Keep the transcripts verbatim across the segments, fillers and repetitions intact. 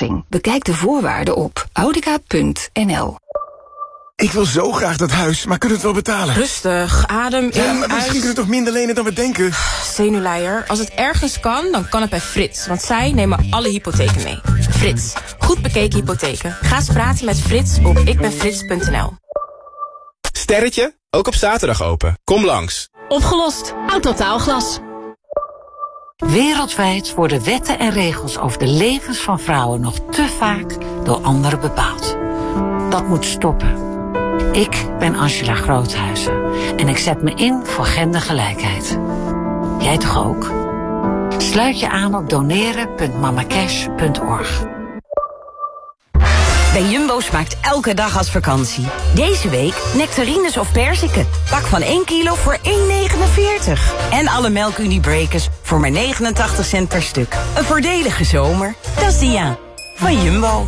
toepassing. Bekijk de voorwaarden op audica punt n l. Ik wil zo graag dat huis, maar kunnen we het wel betalen? Rustig, adem in, ja, maar misschien uit. kunnen we toch minder lenen dan we denken? Zenuwleier, als het ergens kan, dan kan het bij Frits. Want zij nemen alle hypotheken mee. Frits, goed bekeken hypotheken. Ga eens praten met Frits op ikbenfrits punt n l. Sterretje, ook op zaterdag open. Kom langs. Opgelost. Autotaalglas. Wereldwijd worden wetten en regels over de levens van vrouwen nog te vaak door anderen bepaald. Dat moet stoppen. Ik ben Angela Groothuizen en ik zet me in voor gendergelijkheid. Jij toch ook? Sluit je aan op doneren punt mamacash punt org. Bij Jumbo smaakt elke dag als vakantie. Deze week nectarines of perziken. Pak van één kilo voor één negenenveertig. En alle melk-Unie-breakers voor maar negenentachtig cent per stuk. Een voordelige zomer. Dat is Dia van Jumbo.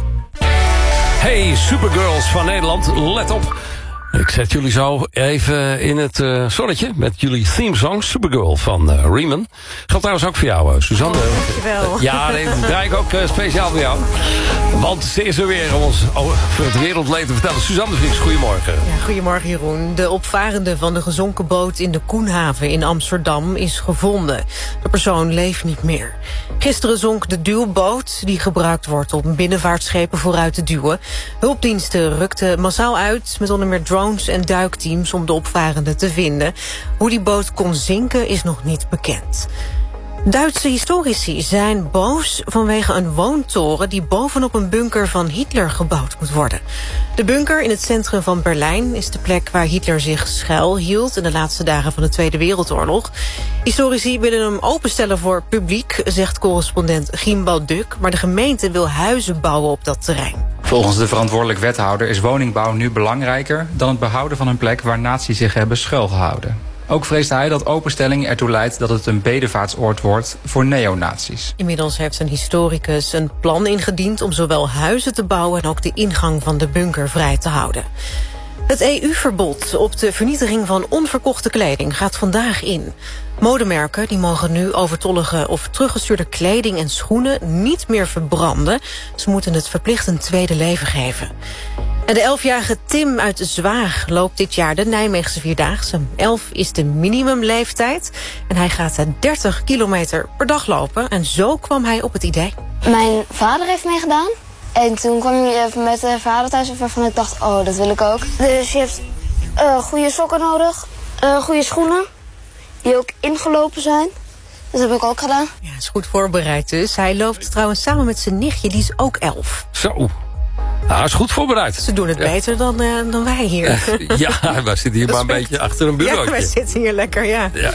Hey, Supergirls van Nederland, let op. Ik zet jullie zo even in het uh, zonnetje met jullie themesong Supergirl van uh, Riemann. Geldt trouwens ook voor jou, uh, Suzanne. Oh, dankjewel. Ja, nee, dat draai ik ook uh, speciaal voor jou. Want ze is er weer om ons over het wereldleed te vertellen. Suzanne de Vries, goedemorgen. Ja, goedemorgen Jeroen. De opvarende van de gezonken boot in de Koenhaven in Amsterdam is gevonden. De persoon leeft niet meer. Gisteren zonk de duwboot die gebruikt wordt om binnenvaartschepen vooruit te duwen. Hulpdiensten rukten massaal uit met onder meer drones en duikteams om de opvarende te vinden. Hoe die boot kon zinken is nog niet bekend. Duitse historici zijn boos vanwege een woontoren die bovenop een bunker van Hitler gebouwd moet worden. De bunker in het centrum van Berlijn is de plek waar Hitler zich schuilhield in de laatste dagen van de Tweede Wereldoorlog. Historici willen hem openstellen voor publiek, zegt correspondent Gimbal Duk, maar de gemeente wil huizen bouwen op dat terrein. Volgens de verantwoordelijk wethouder is woningbouw nu belangrijker dan het behouden van een plek waar nazi's zich hebben schuilgehouden. Ook vreest hij dat openstelling ertoe leidt dat het een bedevaartsoord wordt voor neonazies. Inmiddels heeft een historicus een plan ingediend om zowel huizen te bouwen en ook de ingang van de bunker vrij te houden. Het E U-verbod op de vernietiging van onverkochte kleding gaat vandaag in. Modemerken die mogen nu overtollige of teruggestuurde kleding en schoenen niet meer verbranden. Ze moeten het verplicht een tweede leven geven. En de elfjarige Tim uit Zwaag loopt dit jaar de Nijmeegse Vierdaagse. elf is de minimumleeftijd en hij gaat dertig kilometer per dag lopen. En zo kwam hij op het idee. Mijn vader heeft meegedaan. En toen kwam hij met de vader thuis waarvan ik dacht, oh, dat wil ik ook. Dus je hebt uh, goede sokken nodig, uh, goede schoenen, die ook ingelopen zijn. Dat heb ik ook gedaan. Ja, is goed voorbereid dus. Hij loopt trouwens samen met zijn nichtje, die is ook elf. Zo. Nou, hij is goed voorbereid. Ze doen het ja. beter dan, uh, dan wij hier. Uh, ja, wij zitten hier maar een beetje achter een bureautje. Ja, wij zitten hier lekker, ja. ja.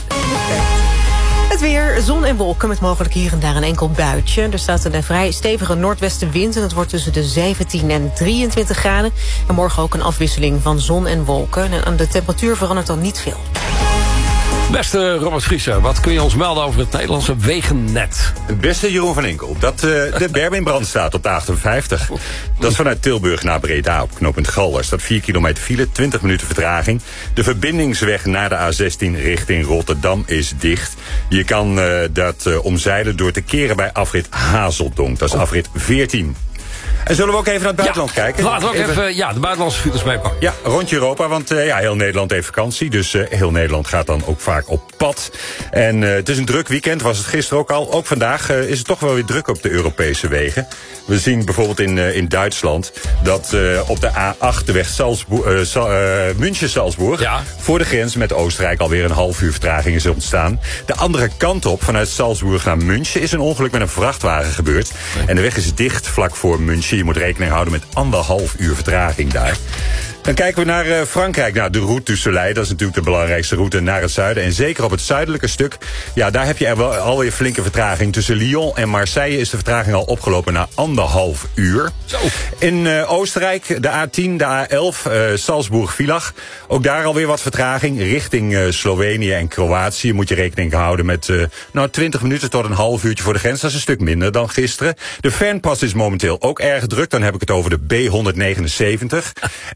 Het weer, zon en wolken met mogelijk hier en daar een enkel buitje. Er staat een vrij stevige noordwestenwind en het wordt tussen de zeventien en drieëntwintig graden. En morgen ook een afwisseling van zon en wolken. En de temperatuur verandert dan niet veel. Beste Robert Vrieser, wat kun je ons melden over het Nederlandse wegennet? Beste Jeroen van Inkel, dat uh, de berm in brand staat op de achtenvijftig. Dat is vanuit Tilburg naar Breda op knooppunt Galder. Staat vier kilometer file, twintig minuten vertraging. De verbindingsweg naar de A zestien richting Rotterdam is dicht. Je kan uh, dat uh, omzeilen door te keren bij afrit Hazeldonk. Dat is afrit veertien. En zullen we ook even naar het buitenland ja, kijken? Laten we ook even, even ja, de buitenlandse files meepakken. Ja, rondje Europa, want uh, ja, heel Nederland heeft vakantie. Dus uh, heel Nederland gaat dan ook vaak op pad. En uh, het is een druk weekend, was het gisteren ook al. Ook vandaag uh, is het toch wel weer druk op de Europese wegen. We zien bijvoorbeeld in, uh, in Duitsland dat uh, op de A acht de weg Salzburg, uh, Sal, uh, München-Salzburg... Ja. voor de grens met Oostenrijk alweer een half uur vertraging is ontstaan. De andere kant op, vanuit Salzburg naar München... is een ongeluk met een vrachtwagen gebeurd. Nee. En de weg is dicht vlak voor München. Je moet rekening houden met anderhalf uur vertraging daar. Dan kijken we naar uh, Frankrijk. Nou, de route du Soleil, dat is natuurlijk de belangrijkste route naar het zuiden. En zeker op het zuidelijke stuk, ja, daar heb je er wel alweer flinke vertraging. Tussen Lyon en Marseille is de vertraging al opgelopen naar anderhalf uur. Zo. In uh, Oostenrijk, de A tien, de A elf, uh, Salzburg-Villach. Ook daar alweer wat vertraging. Richting uh, Slovenië en Kroatië moet je rekening houden met uh, nou, twintig minuten tot een half uurtje voor de grens. Dat is een stuk minder dan gisteren. De Fernpas is momenteel ook erg druk. Dan heb ik het over de B honderdnegenenzeventig. En Uh,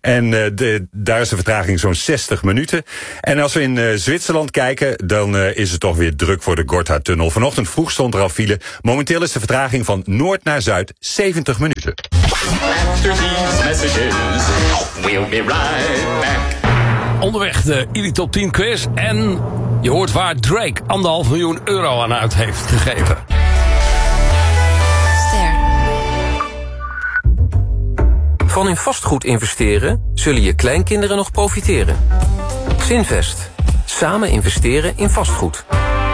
de, daar is de vertraging zo'n zestig minuten. En als we in uh, Zwitserland kijken, dan uh, is het toch weer druk voor de Gotthardtunnel. Vanochtend vroeg stond er al file. Momenteel is de vertraging van noord naar zuid zeventig minuten. After these messages, we'll be right back. Onderweg de Illy Top tien quiz. En je hoort waar Drake anderhalf miljoen euro aan uit heeft gegeven. Ster. Van in vastgoed investeren zullen je kleinkinderen nog profiteren. Zinvest. Samen investeren in vastgoed.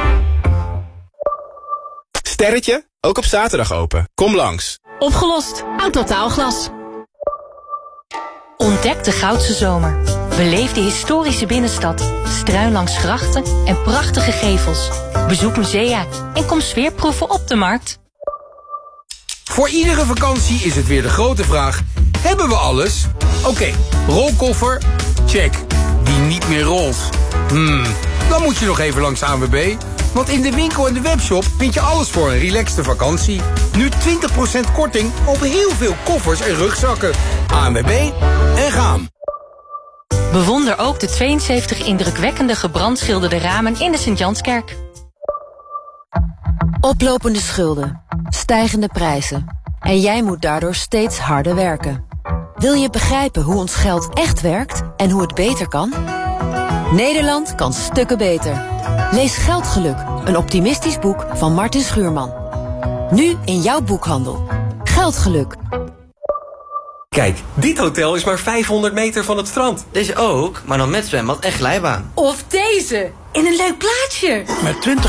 Sterretje, ook op zaterdag open. Kom langs. Opgelost. Autotaalglas. Ontdek de Goudse Zomer. Beleef de historische binnenstad, struin langs grachten en prachtige gevels. Bezoek musea en kom sfeerproeven op de markt. Voor iedere vakantie is het weer de grote vraag: hebben we alles? Oké, okay, rolkoffer? Check. Die niet meer rolt? Hmm, dan moet je nog even langs A N W B. Want in de winkel en de webshop vind je alles voor een relaxte vakantie. Nu twintig procent korting op heel veel koffers en rugzakken. A N W B en gaan. Bewonder ook de tweeënzeventig indrukwekkende gebrandschilderde ramen in de Sint-Janskerk. Oplopende schulden, stijgende prijzen. En jij moet daardoor steeds harder werken. Wil je begrijpen hoe ons geld echt werkt en hoe het beter kan? Nederland kan stukken beter. Lees Geldgeluk, een optimistisch boek van Martin Schuurman. Nu in jouw boekhandel. Geldgeluk. Kijk, dit hotel is maar vijfhonderd meter van het strand. Deze ook, maar dan met zwembad en glijbaan. Of deze, in een leuk plaatsje. Met twintig